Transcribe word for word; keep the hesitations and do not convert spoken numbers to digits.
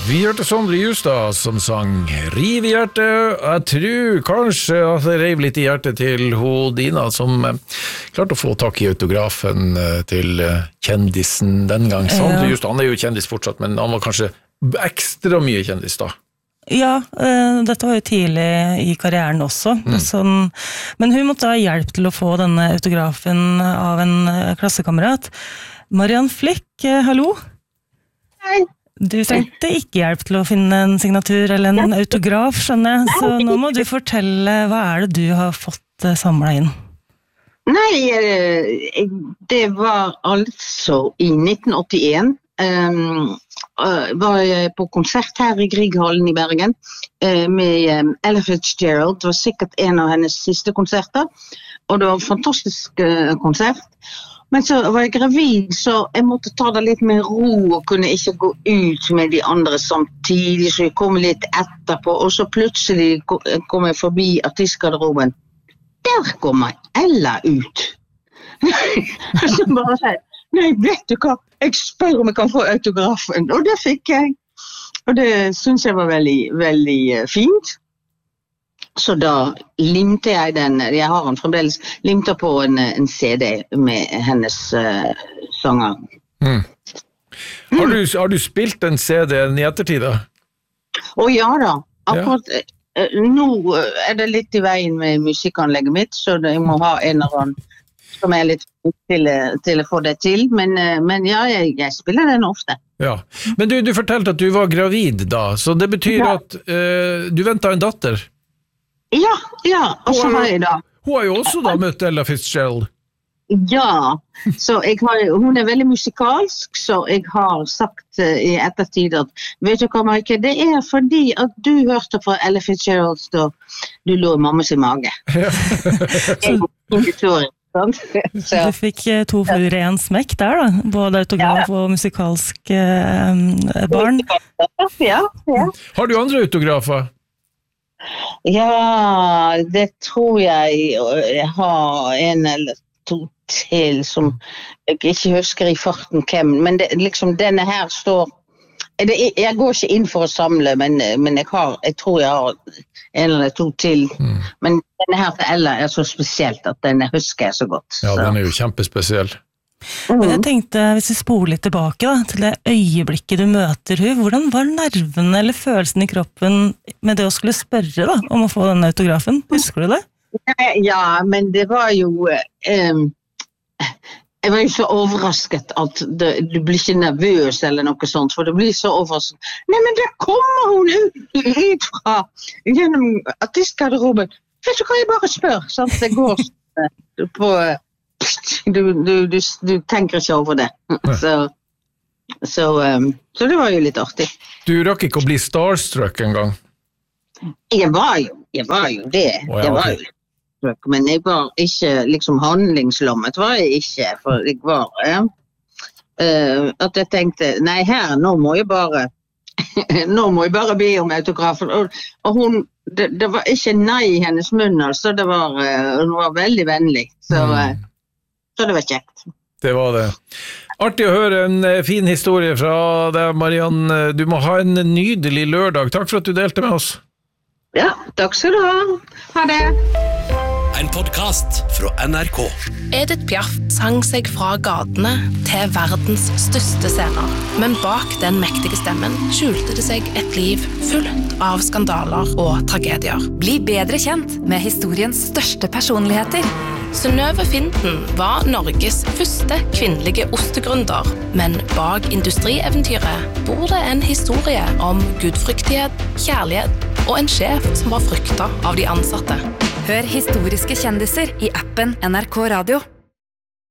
Vi hørte Sondre Justad som sang Riv i hjertet. Jeg tror kanskje at det reiv litt i hjertet til Dina, som klarte å få tak i autografen til kjendisen den gang. Sondre Justad, han er jo kjendis fortsatt, men han var kanskje ekstra mye kjendis da. Ja, uh, dette var jo tidlig i karrieren også. Mm. Sånn, men hun måtte ha hjelp til å få denne autografen av en klassekamerat. Mariann Flick, uh, hallo? Hei. Du trengte ikke hjelp til å finne en signatur eller en autograf, skjønner jeg. Så nå må du fortelle, hva er det du har fått samlet inn? Nei, det var altså i nitten åttien. Um, var jeg på konsert her i Grieghallen i Bergen med Ella Fitzgerald. Det var sikkert en av hennes siste konserter, og det var en fantastisk konsert. Men så var jeg gravid, så jeg måtte ta det litt med ro og kunne ikke gå ut med de andre samtidig, så jeg kom litt etterpå, og så plutselig kom jeg forbi artistgarderoben. Der kommer Ella ut. Og så bare sier, nei, vet du hva, jeg spør om jeg kan få autografen, og det fikk jeg. Og det synes jeg var veldig, veldig fint. Så da limte jeg den, jeg har den fremdeles, limte på en, en C D med hennes uh, sanger. Mm. Har, du, har du spilt den C D-en i ettertid da? Å ja da, akkurat ja. uh, nå er det litt i veien med musikkanlegget mitt, så jeg må ha en eller annen som er litt til, til å få det til, men, uh, men ja, jeg, jeg spiller den ofte. Ja, men du, du fortalte at du var gravid da, så det betyr ja. at uh, du ventet en datter? Ja, ja, og så har jeg da. Hun har jo også da møtt Ella Fitzgerald. Ja, så jeg har, hun er veldig musikalsk, så jeg har sagt uh, i ettertid at, vet du hva, Maike, det er fordi at du hørte fra Ella Fitzgerald da du lå i mammas i mage. Ja. Så du fikk to fluer i en smekk der da, både autograf ja. og musikalsk uh, barn. Ja, ja. Har du andre autografer? Ja, det tror jeg jeg har en eller to til som jeg ikke husker i farten hvem, men det, liksom denne her står, det, jeg går ikke inn for å samle, men, men jeg, har, jeg tror jeg har en eller to til, mm. men denne her til Ella er så spesielt at den husker jeg så godt. Ja, så. Den er jo kjempespesiell. Mm. Men jeg tenkte, hvis vi spoler litt tilbake da, til det øyeblikket du møter hun, hvordan var nervene eller følelsen i kroppen med det å skulle spørre da, om å få denne autografen? Husker du det? Ja, men det var jo um, jeg var jo så overrasket at det, du blir ikke nervøs eller noe sånt, for det blir så overrasket. Nei, men der kommer hun ut, ut fra gjennom artistgarderoben. Vet du hva, jeg bare spør, sant? Det går på Du, du, du, du tenker ikke over det. Så, så, um, så det var jo litt artig. Du rakk ikke å bli starstruck en gang? Jeg var jo, jeg var jo det. Oh, ja, jeg var okay. jo starstruck, men jeg var ikke liksom handlingslammet, var jeg ikke. For jeg var ja, uh, at jeg tenkte, nei her, nå må jeg bare nå må jeg bare be om autografen. Og, og hun, det, det var ikke nei i hennes munn, altså. Det var, uh, hun var veldig vennlig. Så mm. Så det var kjekt. Det var det. Artig å høre en fin historie fra deg, Mariann. Du må ha en nydelig lørdag. Takk for at du delte med oss. Ja, takk skal du ha. Ha det. En podcast fra N R K. Edith Piaf sang seg fra gatene til verdens største scener. Men bak den mektige stemmen skjulte det seg et liv fullt av skandaler og tragedier. Bli bedre kjent med historiens største personligheter. Synnøve Finden var Norges første kvinnelige ostegründer, men bak industrieventyret bor det en historie om gudfryktighet, kjærlighet og en sjef som var fryktet av de ansatte. Hør historiske kjendiser i appen N R K Radio.